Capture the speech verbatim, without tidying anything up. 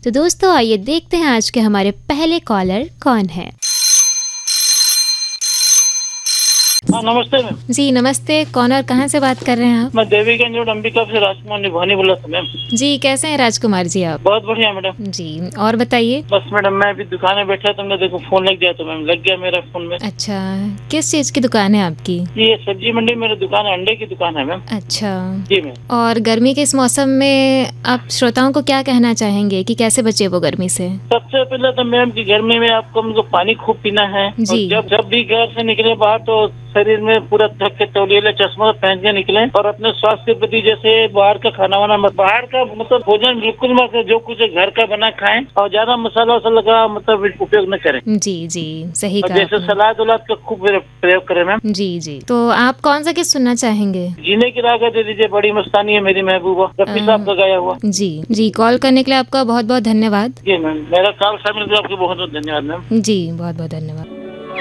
तो दोस्तों आइए देखते हैं आज के हमारे पहले कॉलर कौन है। हाँ नमस्ते मैम। जी नमस्ते, कौन और कहाँ से बात कर रहे हैं आप? मैं देवीगंज रोड अंबिका से राजकुमार निभानी बोला था मैम। जी कैसे हैं राजकुमार जी आप? बहुत बढ़िया मैडम। जी और बताइए। बस मैडम मैं अभी दुकान में बैठा तुमने देखो फोन लग गया तो मैम लग गया मेरा फोन में। अच्छा, किस चीज की दुकान है आपकी? ये सब्जी मंडी मेरी दुकान है, अंडे की दुकान है मैम। अच्छा जी मैम। और गर्मी के इस मौसम में आप श्रोताओं को क्या कहना चाहेंगे कि कैसे बचे वो गर्मी से? सबसे पहले तो मैम की गर्मी में आपको हमको पानी खूब पीना है। जी। जब जब भी घर से निकले बाहर तो शरीर में पूरा ढक के तौलिया चश्मा पहन के निकले और अपने स्वास्थ्य के प्रति जैसे बाहर का खाना वाना मत, बाहर का मतलब भोजन बिल्कुल मत, जो कुछ घर का बना खाएं और ज्यादा मसाला वसाला का मतलब उपयोग न करें। जी जी सही और कहा जैसे आपने। सलाद उलाद का खूब प्रयोग करें मैम। जी जी तो आप कौन सा गीत सुनना चाहेंगे? जीने की राह दे दीजिए, बड़ी मस्तानी है मेरी महबूबा, रफी साहब का गाया हुआ। जी जी कॉल करने के लिए आपका बहुत बहुत धन्यवाद। जी मैम, मेरा कॉल शामिल आपको बहुत बहुत धन्यवाद मैम। जी बहुत बहुत धन्यवाद।